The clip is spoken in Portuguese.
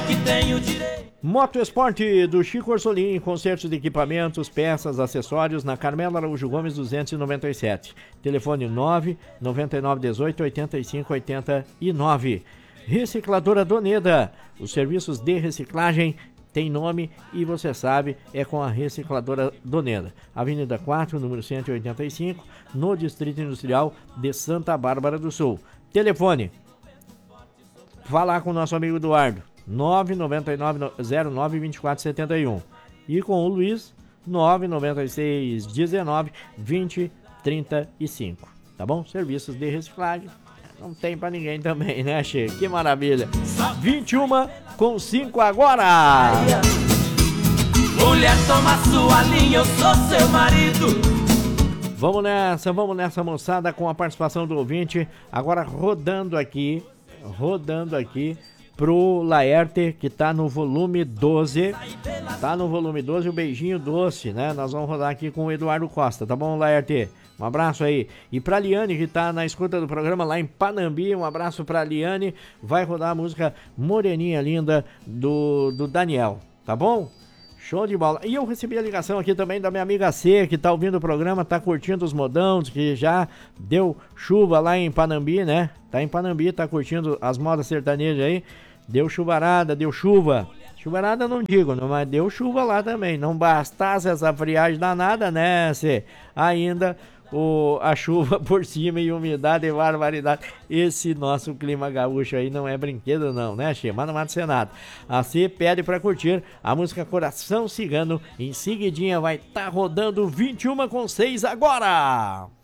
que tenho direito. Moto Esporte do Chico Orsolim, consertos de equipamentos, peças, acessórios na Carmela Araújo Gomes 297. Telefone 999188589. Recicladora Doneda, os serviços de reciclagem tem nome e você sabe, é com a Recicladora Doneda. Avenida 4, número 185, no Distrito Industrial de Santa Bárbara do Sul. Telefone, falar com o nosso amigo Eduardo, 999092471. E com o Luiz, 996192035. Tá bom? Serviços de reciclagem. Não tem pra ninguém também, né, Che? Que maravilha. 21:05 agora. Mulher, toma sua linha, eu sou seu marido. Vamos nessa, moçada, com a participação do ouvinte. Agora rodando aqui pro Laerte, que tá no volume 12. Tá no volume 12, o beijinho doce, né? Nós vamos rodar aqui com o Eduardo Costa, tá bom, Laerte? Um abraço aí. E pra Liane, que tá na escuta do programa lá em Panambi, um abraço pra Liane. Vai rodar a música Moreninha Linda do Daniel, tá bom? Show de bola. E eu recebi a ligação aqui também da minha amiga C, que tá ouvindo o programa, tá curtindo os modão, que já deu chuva lá em Panambi, né? Tá em Panambi, tá curtindo as modas sertanejas aí. Deu chuvarada, deu chuva. Chuvarada não digo, não, mas deu chuva lá também. Não bastasse essa friagem danada, né, C? Ainda a chuva por cima e umidade e barbaridade. Esse nosso clima gaúcho aí não é brinquedo não, né, Che? Mas não mata ser nada. A C pede pra curtir a música Coração Cigano. Em seguidinha vai estar rodando 21:06 agora.